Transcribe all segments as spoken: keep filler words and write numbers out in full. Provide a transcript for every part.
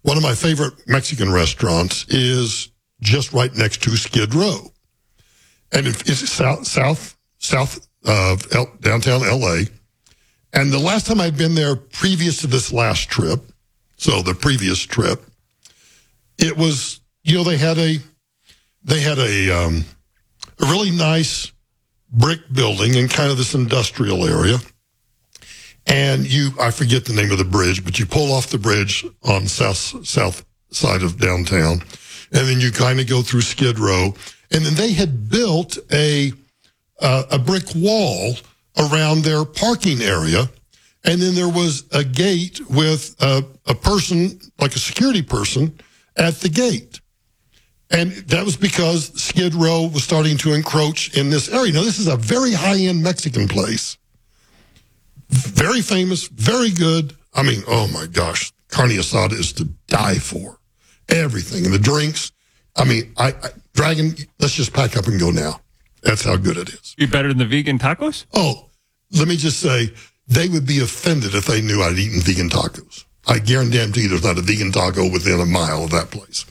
one of my favorite Mexican restaurants is just right next to Skid Row. And it's south, south, south of L, downtown L A. And the last time I'd been there previous to this last trip, so the previous trip, it was, you know, they had a, they had a, um, a really nice brick building in kind of this industrial area. And you, I forget the name of the bridge, but you pull off the bridge on south, south side of downtown. And then you kind of go through Skid Row. And then they had built a, uh, a brick wall around their parking area. And then there was a gate with a, a person, like a security person, at the gate. And that was because Skid Row was starting to encroach in this area. Now, this is a very high-end Mexican place. Very famous, very good. I mean, oh my gosh, carne asada is to die for. Everything. And the drinks. I mean, I, I Dragon, let's just pack up and go now. That's how good it is. Be better than the vegan tacos? Oh, let me just say, they would be offended if they knew I'd eaten vegan tacos. I guarantee there's not a vegan taco within a mile of that place.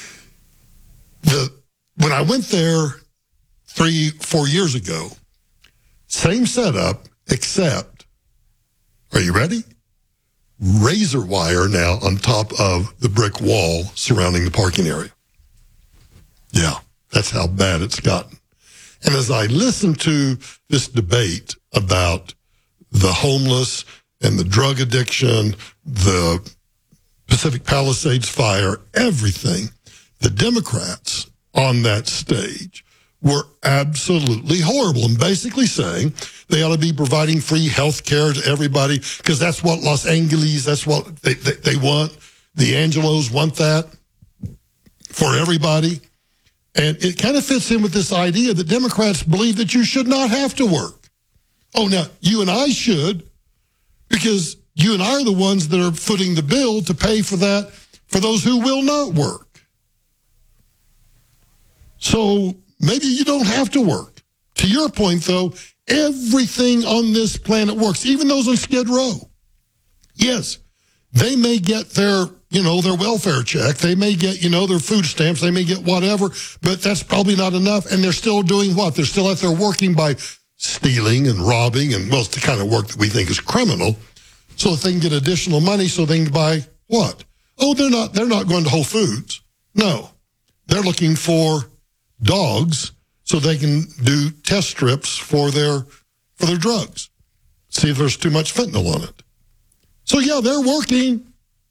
The when I went there three, four years ago, same setup, except, are you ready? Razor wire now on top of the brick wall surrounding the parking area. Yeah, that's how bad it's gotten. And as I listened to this debate about the homeless and the drug addiction, the Pacific Palisades fire, everything, the Democrats on that stage were absolutely horrible and basically saying they ought to be providing free health care to everybody because that's what Los Angeles, that's what they, they, they want. The Angelos want that for everybody. And it kind of fits in with this idea that Democrats believe that you should not have to work. Oh, now, you and I should, because you and I are the ones that are footing the bill to pay for that for those who will not work. So maybe you don't have to work. To your point, though, everything on this planet works, even those on Skid Row. Yes, they may get their, you know, their welfare check. They may get, you know, their food stamps. They may get whatever, but that's probably not enough. And they're still doing what? They're still out there working by stealing and robbing, and, well, it's the kind of work that we think is criminal, so that they can get additional money so they can buy what? Oh, they're not, they're not going to Whole Foods. No, they're looking for dogs so they can do test strips for their, for their drugs. See if there's too much fentanyl on it. So, yeah, they're working.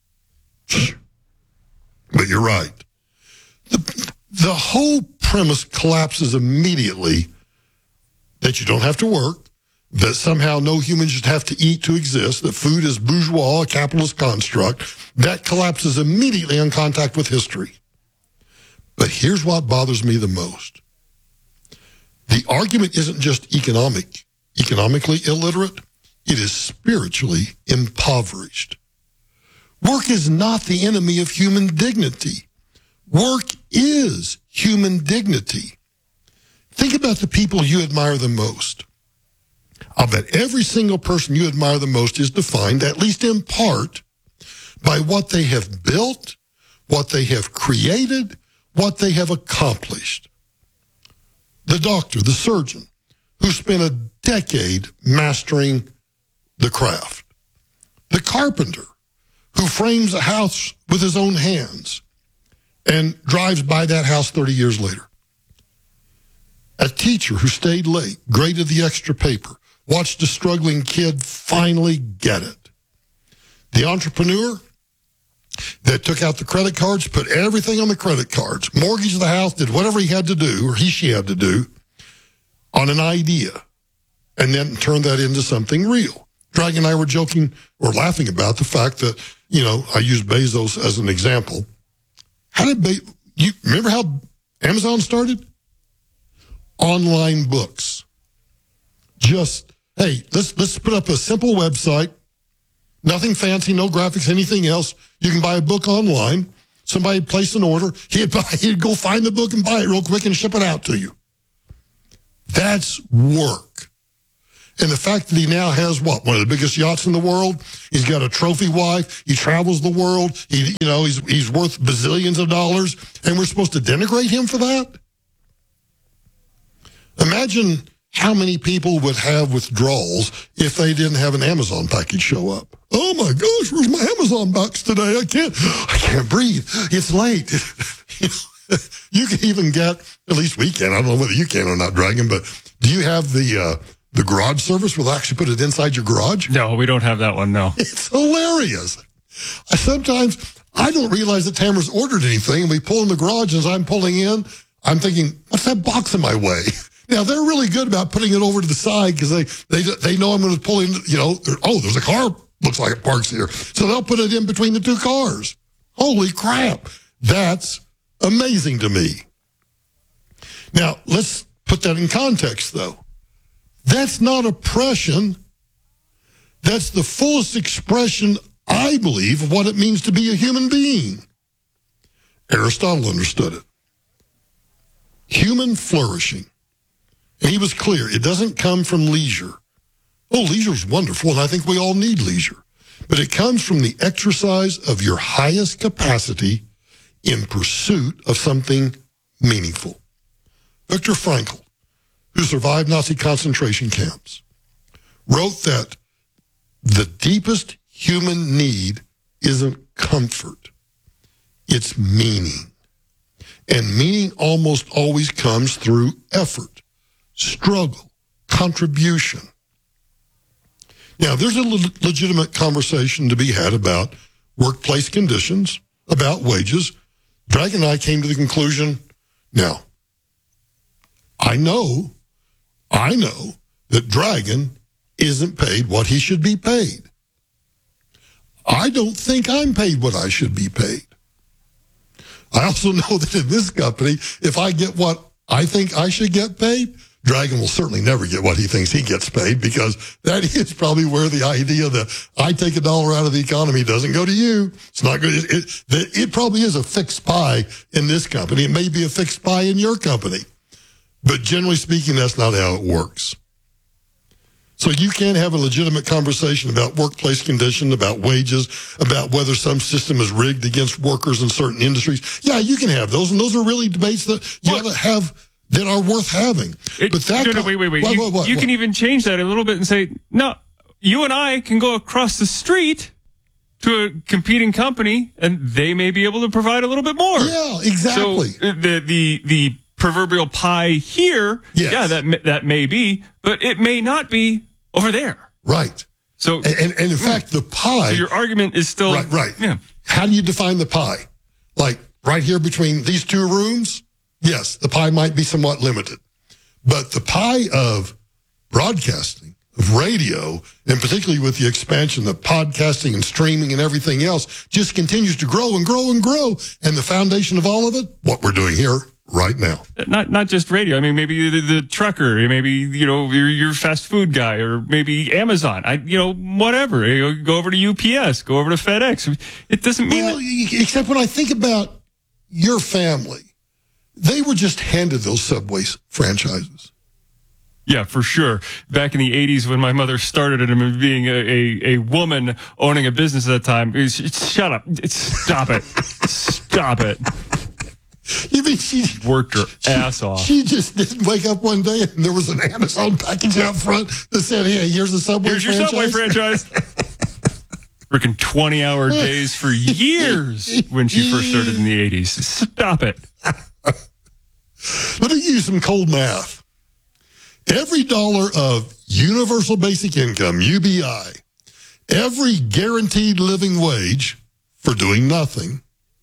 But you're right. The, the whole premise collapses immediately that you don't have to work, that somehow no human should have to eat to exist, that food is bourgeois, a capitalist construct. That collapses immediately on contact with history. But here's what bothers me the most. The argument isn't just economic, economically illiterate. It is spiritually impoverished. Work is not the enemy of human dignity. Work is human dignity. Think about the people you admire the most. I'll bet every single person you admire the most is defined, at least in part, by what they have built, what they have created, what they have accomplished. The doctor, the surgeon, who spent a decade mastering the craft. The carpenter, who frames a house with his own hands and drives by that house thirty years later. A teacher who stayed late, graded the extra paper, watched a struggling kid finally get it. The entrepreneur that took out the credit cards, put everything on the credit cards, mortgaged the house, did whatever he had to do, or he, she had to do, on an idea, and then turned that into something real. Dragon and I were joking or laughing about the fact that, you know, I used Bezos as an example. How did Be- you remember how Amazon started? Online books. Just, hey, let's let's put up a simple website, nothing fancy, no graphics, anything else. You can buy a book online. Somebody placed an order. He'd, buy, he'd go find the book and buy it real quick and ship it out to you. That's work. And the fact that he now has what? One of the biggest yachts in the world. He's got a trophy wife. He travels the world. He, you know, he's, he's worth bazillions of dollars. And we're supposed to denigrate him for that? Imagine how many people would have withdrawals if they didn't have an Amazon package show up. Oh my gosh, where's my Amazon box today? I can't, I can't breathe. It's late. You can even get, at least we can, I don't know whether you can or not, Dragon, but do you have the, uh, the garage service will actually put it inside your garage? No, we don't have that one, no. It's hilarious. I sometimes, I don't realize that Tamara's ordered anything, and we pull in the garage, and as I'm pulling in, I'm thinking, what's that box in my way? Now, they're really good about putting it over to the side because they, they they know I'm going to pull in, you know, oh, there's a car, looks like it parks here. So they'll put it in between the two cars. Holy crap. That's amazing to me. Now, let's put that in context, though. That's not oppression. That's the fullest expression, I believe, of what it means to be a human being. Aristotle understood it. Human flourishing. And he was clear, it doesn't come from leisure. Oh, leisure is wonderful, and I think we all need leisure. But it comes from the exercise of your highest capacity in pursuit of something meaningful. Viktor Frankl, who survived Nazi concentration camps, wrote that the deepest human need isn't comfort, it's meaning. And meaning almost always comes through effort, struggle, contribution. Now, there's a le- legitimate conversation to be had about workplace conditions, about wages. Dragon and I came to the conclusion, now, I know, I know that Dragon isn't paid what he should be paid. I don't think I'm paid what I should be paid. I also know that in this company, if I get what I think I should get paid, Dragon will certainly never get what he thinks he gets paid, because that is probably where the idea that I take a dollar out of the economy doesn't go to you. It's not good. It, it, it probably is a fixed pie in this company. It may be a fixed pie in your company. But generally speaking, that's not how it works. So you can't have a legitimate conversation about workplace conditions, about wages, about whether some system is rigged against workers in certain industries. Yeah, you can have those, and those are really debates that you ought to have that are worth having. It, but that no, no, wait, wait, wait. What, you what, what, you what? can even change that a little bit and say, no, you and I can go across the street to a competing company, and they may be able to provide a little bit more. Yeah, exactly. So the the the proverbial pie here, yes. yeah, that that may be, but it may not be over there. Right. So and, and, and in yeah. fact, the pie. So your argument is still right. Right. Yeah. How do you define the pie? Like right here between these two rooms? Yes, the pie might be somewhat limited, but the pie of broadcasting, of radio, and particularly with the expansion of podcasting and streaming and everything else, just continues to grow and grow and grow. And the foundation of all of it, what we're doing here right now. Not not just radio. I mean, maybe the, the trucker, maybe, you know, your, your fast food guy, or maybe Amazon. I, you know, whatever. You know, go over to U P S, go over to FedEx. It doesn't mean well, that- except when I think about your family, they were just handed those Subway franchises. Yeah, for sure. Back in the eighties, when my mother started it, and being a, a, a woman owning a business at that time, it's, it's, shut up. It's, stop it. Stop it. You mean she worked her she, ass off? She just didn't wake up one day and there was an Amazon package out front that said, "Hey, here's a Subway here's franchise." Here's your Subway franchise. Freaking twenty-hour days for years when she first started in the eighties. Stop it. Let me use some cold math. Every dollar of universal basic income, U B I, every guaranteed living wage for doing nothing,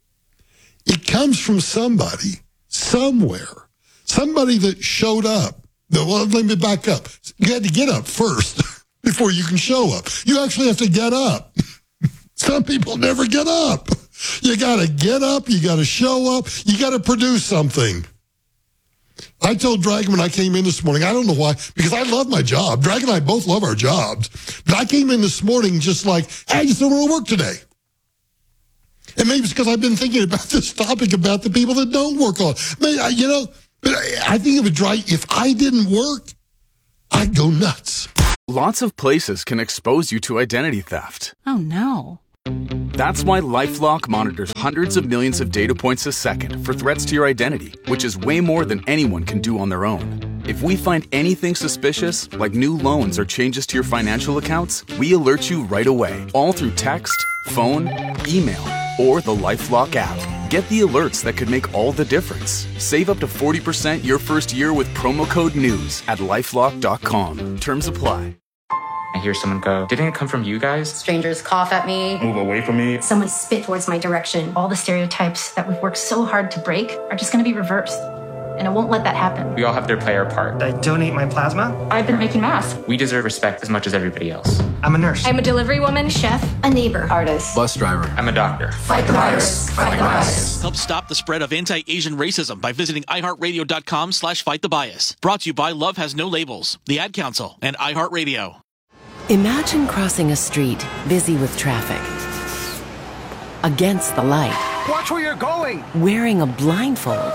it comes from somebody, somewhere, somebody that showed up. Well, let me back up. You had to get up first before you can show up. You actually have to get up. Some people never get up. You got to get up. You got to show up. You got to produce something. I told Dragon when I came in this morning, I don't know why, because I love my job. Dragon and I both love our jobs. But I came in this morning just like, hey, I just don't want to work today. And maybe it's because I've been thinking about this topic about the people that don't work on. Maybe, you know, but I think it would drive, if I didn't work, I'd go nuts. Lots of places can expose you to identity theft. Oh, no. That's why LifeLock monitors hundreds of millions of data points a second for threats to your identity, which is way more than anyone can do on their own. If we find anything suspicious, like new loans or changes to your financial accounts, we alert you right away, all through text, phone, email, or the LifeLock app. Get the alerts that could make all the difference. Save up to forty percent your first year with promo code NEWS at LifeLock dot com. Terms apply. I hear someone go, didn't it come from you guys? Strangers cough at me. Move away from me. Someone spit towards my direction. All the stereotypes that we've worked so hard to break are just going to be reversed. And I won't let that happen. We all have to play our part. I donate my plasma. I've been making masks. We deserve respect as much as everybody else. I'm a nurse. I'm a delivery woman, chef, a neighbor, artist, Bus driver. I'm a doctor. Fight the virus. Fight the bias. Help stop the spread of anti-Asian racism by visiting iHeartRadio.com slash fight the bias. Brought to you by Love Has No Labels, the Ad Council, and iHeartRadio. Imagine crossing a street busy with traffic. Against the light. Watch where you're going. Wearing a blindfold.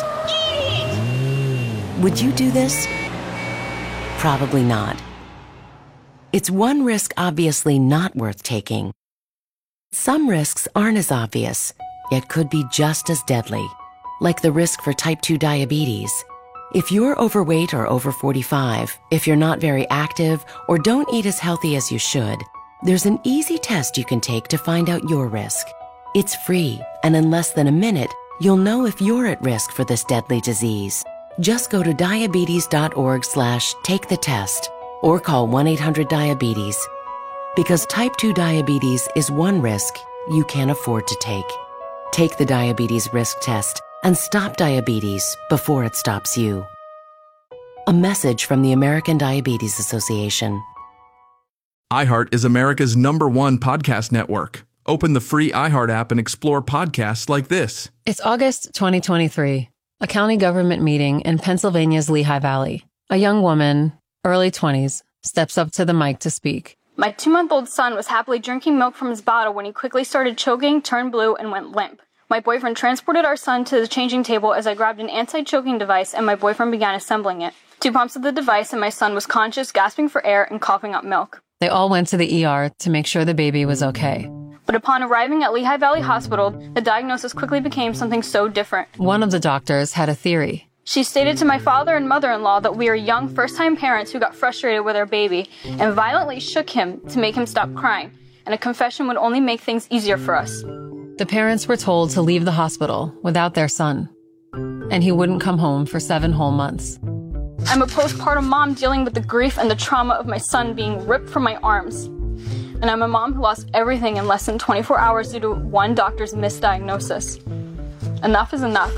Would you do this? Probably not. It's one risk obviously not worth taking. Some risks aren't as obvious, yet could be just as deadly, like the risk for type two diabetes. If you're overweight or over forty-five, if you're not very active, or don't eat as healthy as you should, there's an easy test you can take to find out your risk. It's free, and in less than a minute, you'll know if you're at risk for this deadly disease. Just go to diabetes.org slash take the test or call one eight hundred diabetes. Because type two diabetes is one risk you can't afford to take. Take the diabetes risk test and stop diabetes before it stops you. A message from the American Diabetes Association. iHeart is America's number one podcast network. Open the free iHeart app and explore podcasts like this. It's August twenty twenty-three, a county government meeting in Pennsylvania's Lehigh Valley. A young woman, early twenties, steps up to the mic to speak. My two-month-old son was happily drinking milk from his bottle when he quickly started choking, turned blue, and went limp. My boyfriend transported our son to the changing table as I grabbed an anti-choking device and my boyfriend began assembling it. Two pumps of the device and my son was conscious, gasping for air, and coughing up milk. They all went to the E R to make sure the baby was okay. But upon arriving at Lehigh Valley Hospital, the diagnosis quickly became something so different. One of the doctors had a theory. She stated to my father and mother-in-law that we are young first-time parents who got frustrated with our baby and violently shook him to make him stop crying, and a confession would only make things easier for us. The parents were told to leave the hospital without their son, and he wouldn't come home for seven whole months. I'm a postpartum mom dealing with the grief and the trauma of my son being ripped from my arms. And I'm a mom who lost everything in less than twenty-four hours due to one doctor's misdiagnosis. Enough is enough.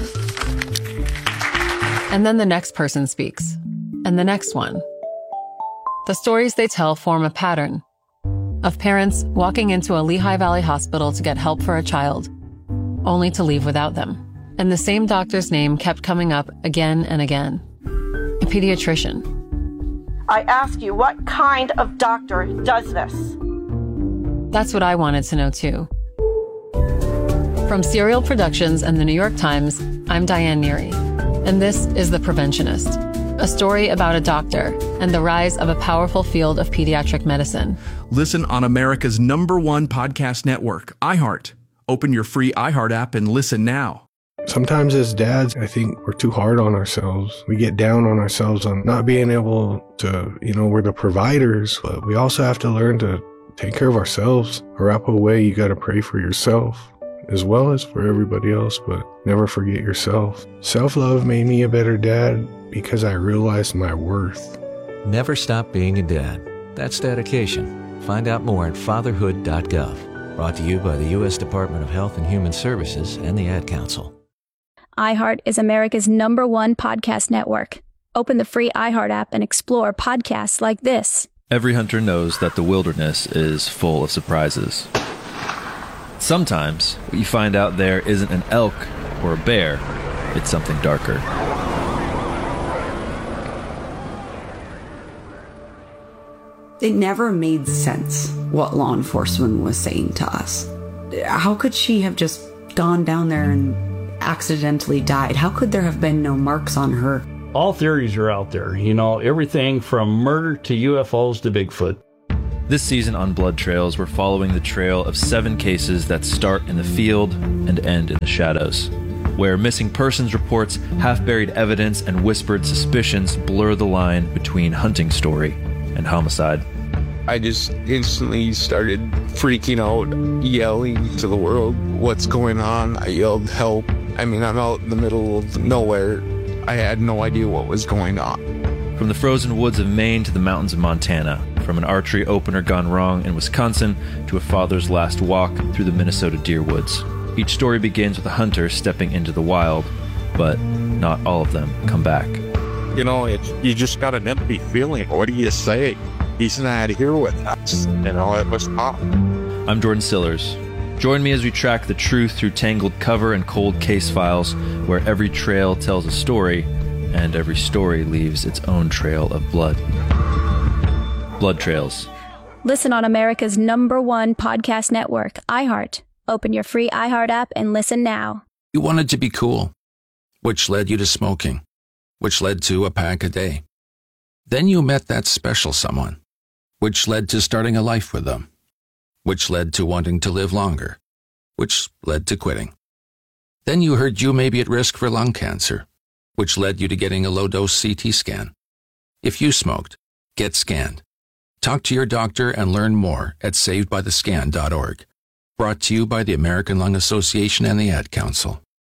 And then the next person speaks, and the next one. The stories they tell form a pattern of parents walking into a Lehigh Valley hospital to get help for a child, only to leave without them. And the same doctor's name kept coming up again and again. A pediatrician. I ask you, what kind of doctor does this? That's what I wanted to know too. From Serial Productions and the New York Times, I'm Diane Neary, and this is The Preventionist, a story about a doctor and the rise of a powerful field of pediatric medicine. Listen on America's number one podcast network, iHeart. Open your free iHeart app and listen now. Sometimes as dads, I think we're too hard on ourselves. We get down on ourselves on not being able to, you know, we're the providers, but we also have to learn to take care of ourselves. A wrap away, you got to pray for yourself as well as for everybody else, but never forget yourself. Self-love made me a better dad because I realized my worth. Never stop being a dad. That's dedication. Find out more at fatherhood dot gov. Brought to you by the U S Department of Health and Human Services and the Ad Council. iHeart is America's number one podcast network. Open the free iHeart app and explore podcasts like this. Every hunter knows that the wilderness is full of surprises. Sometimes, what you find out there isn't an elk or a bear, it's something darker. It never made sense what law enforcement was saying to us. How could she have just gone down there and accidentally died? How could there have been no marks on her? All theories are out there, you know, everything from murder to U F Os to Bigfoot. This season on Blood Trails, we're following the trail of seven cases that start in the field and end in the shadows, where missing persons reports, half-buried evidence, and whispered suspicions blur the line between hunting story and homicide. I just instantly started freaking out, yelling to the world, what's going on? I yelled, help. I mean, I'm out in the middle of nowhere. I had no idea what was going on. From the frozen woods of Maine to the mountains of Montana, from an archery opener gone wrong in Wisconsin to a father's last walk through the Minnesota deer woods. Each story begins with a hunter stepping into the wild, but not all of them come back. You know, it's, you just got an empty feeling. What do you say? He's not here with us. You know, it was tough. I'm Jordan Sillers. Join me as we track the truth through tangled cover and cold case files, where every trail tells a story, and every story leaves its own trail of blood. Blood Trails. Listen on America's number one podcast network, iHeart. Open your free iHeart app and listen now. You wanted to be cool, which led you to smoking, which led to a pack a day. Then you met that special someone, which led to starting a life with them, which led to wanting to live longer, which led to quitting. Then you heard you may be at risk for lung cancer, which led you to getting a low-dose C T scan. If you smoked, get scanned. Talk to your doctor and learn more at saved by the scan dot org. Brought to you by the American Lung Association and the Ad Council.